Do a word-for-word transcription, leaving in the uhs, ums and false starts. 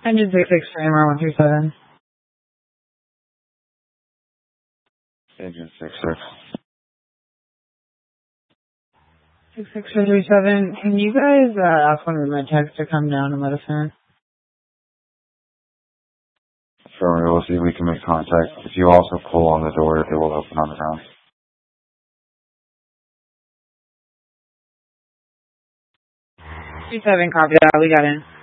Engine six six, Framer one three seven. Engine six six. six six four three seven. Can you guys uh, ask one of my techs to come down and let us in? Sure, we'll see if we can make contact. If you also pull on the door, it will open on its own. three seven, copy that. We got in.